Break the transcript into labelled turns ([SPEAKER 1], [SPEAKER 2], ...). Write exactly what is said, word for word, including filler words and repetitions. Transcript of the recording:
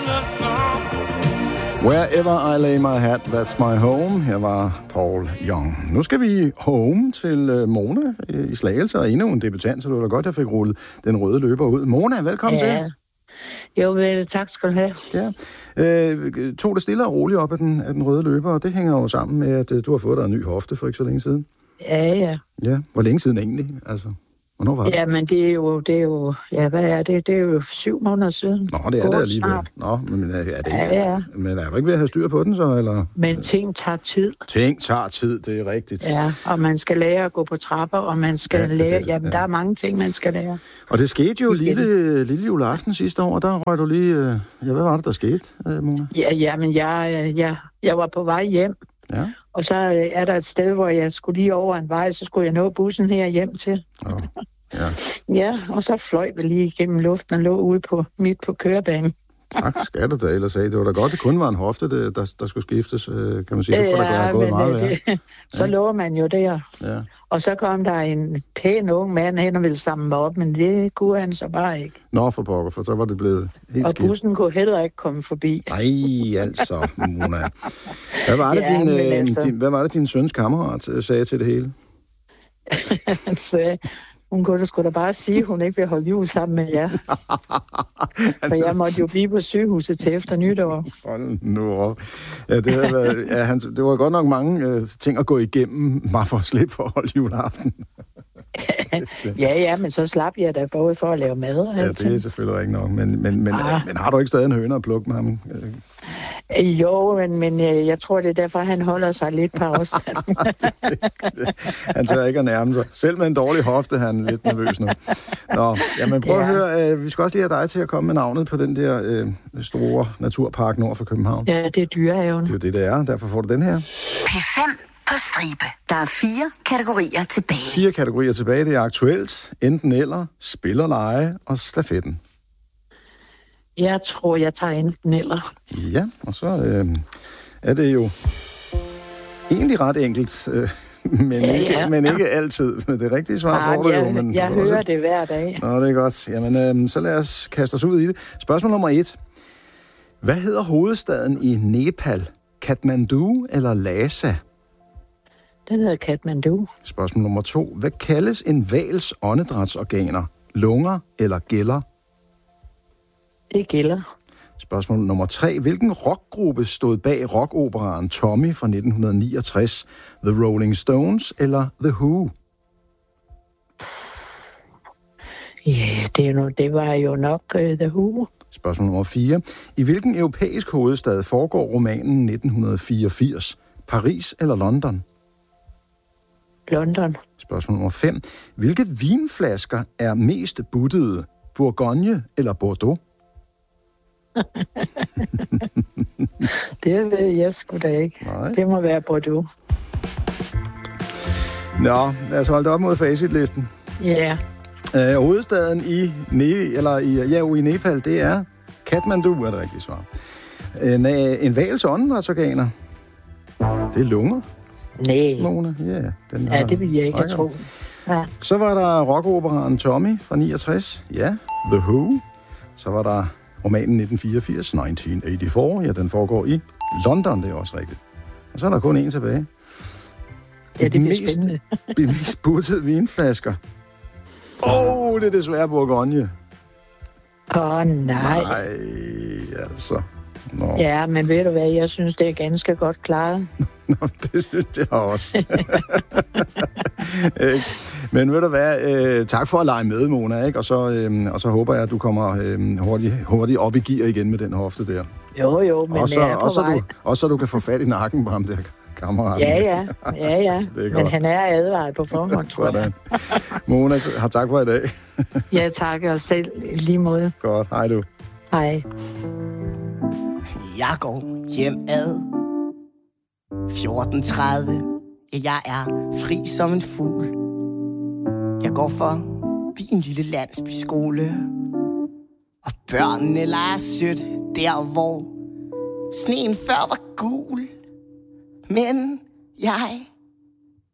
[SPEAKER 1] Wherever I lay my hat, that's my home. Her var Paul Young. Nu skal vi home til Mona i Slagelse, og endnu en debutant, så det var da godt, jeg fik rullet den røde løber ud. Mona, velkommen ja. til.
[SPEAKER 2] Jo, vel, tak skal du have.
[SPEAKER 1] Ja. Øh, tog det stille og roligt op af den, af den røde løber, og det hænger jo sammen med, at du har fået dig en ny hofte for ikke så længe siden.
[SPEAKER 2] Ja, ja.
[SPEAKER 1] Ja, hvor længe siden egentlig? Altså, hvornår var det?
[SPEAKER 2] Ja, men det er jo, det er jo, ja, hvad er det? Det er jo syv måneder siden.
[SPEAKER 1] Nå, det er det alligevel.
[SPEAKER 2] Snart.
[SPEAKER 1] Nå, men er det ikke?
[SPEAKER 2] Ja, ja.
[SPEAKER 1] Men er du ikke ved at have styr på den så, eller?
[SPEAKER 2] Men ting tager tid.
[SPEAKER 1] Ting tager tid, det er rigtigt.
[SPEAKER 2] Ja, og man skal lære at gå på trapper, og man skal ja, lære, det, jamen ja. der er mange ting, man skal lære.
[SPEAKER 1] Og det skete jo lille, lille juleaften sidste år, der røg du lige, ja, hvad var det, der skete, Mona?
[SPEAKER 2] Ja, ja, men jeg, jeg, jeg var på vej hjem. Ja. Og så er der et sted, hvor jeg skulle lige over en vej, så skulle jeg nå bussen her hjem til. Ja. Ja. ja, og så fløj vi lige igennem luften og lå ude på midt på kørebanen.
[SPEAKER 1] Tak skal du da, ellers sagde. Det var da godt, det kun var en hofte, der, der skulle skiftes, kan man sige. Det kunne ja, da gået meget det, værd.
[SPEAKER 2] Så ja. lå man jo der.
[SPEAKER 1] Ja.
[SPEAKER 2] Og så kom der en pæn ung mand hen og ville samle mig op, men det kunne han så bare ikke.
[SPEAKER 1] Nå, for pokker, for så var det blevet helt
[SPEAKER 2] og
[SPEAKER 1] skidt.
[SPEAKER 2] Og bussen kunne heller ikke komme forbi.
[SPEAKER 1] Nej, altså, Mona. Hvad var det, ja, din, øh, altså... din, hvad var det din søns kammerat sagde til det hele?
[SPEAKER 2] Han sagde... Hun kunne da sgu da bare sige, at hun ikke vil holde jul sammen med jer. For jeg måtte jo blive på sygehuset til efter nytår.
[SPEAKER 1] Hold nu op. Ja, det, har været, ja, han, det var godt nok mange uh, ting at gå igennem, bare for at slippe for at holde juleaften.
[SPEAKER 2] ja, ja, men så slap jeg da både for at lave mad.
[SPEAKER 1] Ja, det er selvfølgelig ikke nok. Men, men, men, ah. men har du ikke stadig en høne at plukke med ham?
[SPEAKER 2] Jo, men, men jeg tror, det er derfor, han holder sig lidt på afstand.
[SPEAKER 1] Han tør ikke at nærme sig. Selv med en dårlig hofte, han er lidt nervøs nu. Nå, jamen prøv ja. at høre. Øh, vi skal også lige have dig til at komme med navnet på den der øh, store naturpark nord for København.
[SPEAKER 2] Ja, det er Dyrehaven.
[SPEAKER 1] Det er jo det, det er. Derfor får du den her.
[SPEAKER 3] P fem på stribe. Der er fire kategorier tilbage.
[SPEAKER 1] Fire kategorier tilbage. Det er aktuelt, enten eller, spil og lege og stafetten.
[SPEAKER 2] Jeg tror, jeg tager enten eller.
[SPEAKER 1] Ja, og så øh, er det jo egentlig ret enkelt, øh, men, ja, ikke, ja. men ikke altid. Men det rigtige svar får du jo. Men
[SPEAKER 2] jeg hører også... det hver dag.
[SPEAKER 1] Nå, det er godt. Jamen, øh, så lad os kaste os ud i det. Spørgsmål nummer et. Hvad hedder hovedstaden i Nepal? Kathmandu eller Lhasa?
[SPEAKER 2] Den hedder Kathmandu.
[SPEAKER 1] Spørgsmål nummer to. Hvad kaldes en hvals åndedrætsorganer? Lunger eller gælder?
[SPEAKER 2] Det gælder.
[SPEAKER 1] Spørgsmål nummer tre. Hvilken rockgruppe stod bag rockoperaen Tommy fra nitten niogtres? The Rolling Stones eller The Who?
[SPEAKER 2] Ja, yeah, det, det var jo nok uh, The Who.
[SPEAKER 1] Spørgsmål nummer fire. I hvilken europæisk hovedstad foregår romanen nitten fireogfirs? Paris eller London?
[SPEAKER 2] London.
[SPEAKER 1] Spørgsmål nummer fem. Hvilke vinflasker er mest buttede? Bourgogne eller Bordeaux?
[SPEAKER 2] Det ved jeg sgu da ikke. Nej. Det må være Bordeaux.
[SPEAKER 1] Nå, lad os holde det op mod facitlisten.
[SPEAKER 2] Ja. Yeah.
[SPEAKER 1] Uh, hovedstaden i, ne- eller i, ja, i Nepal, det er Kathmandu, er det rigtige svar. En, en hvals åndedrætsorganer, det er lunger.
[SPEAKER 2] Nej.
[SPEAKER 1] Mona. Ja, den
[SPEAKER 2] ja, det vil jeg ikke tro. Ja.
[SPEAKER 1] Så var der rockoperaen Tommy fra niogtres. Ja, The Who. Så var der romanen nitten fireogfirs, nitten eighty-four. Ja, den foregår i London, det er også rigtigt. Og så er der kun en tilbage.
[SPEAKER 2] Ja, det bliver mest, spændende.
[SPEAKER 1] De mest buttede vinflasker. Åh, oh, det er desværre Bourgogne.
[SPEAKER 2] Åh, oh, nej.
[SPEAKER 1] Nej, altså. Nå.
[SPEAKER 2] Ja, men ved du hvad, jeg synes, det er ganske godt klaret.
[SPEAKER 1] Nå, det synes jeg også. Men ved du hvad, øh, tak for at lege med, Mona, ikke? Og, så, øh, og så håber jeg, at du kommer øh, hurtigt, hurtigt op i gear igen med den hofte der.
[SPEAKER 2] Jo, jo, men
[SPEAKER 1] også,
[SPEAKER 2] jeg er på
[SPEAKER 1] også,
[SPEAKER 2] vej.
[SPEAKER 1] Du, også så du kan få fat i nakken på ham der, kammeraten.
[SPEAKER 2] Ja, ja, ja, ja. Men godt. Han er advaret på forhånd, tror jeg.
[SPEAKER 1] Mona, har tak for i dag.
[SPEAKER 2] Ja, tak, og selv lige måde.
[SPEAKER 1] Godt, hej du.
[SPEAKER 2] Hej.
[SPEAKER 4] Jeg går hjem ad fjorten tredive. Ja, jeg er fri som en fugl. Jeg går forbi en lille landsbyskole, og børnene leger sødt der, hvor sneen før var gul. Men jeg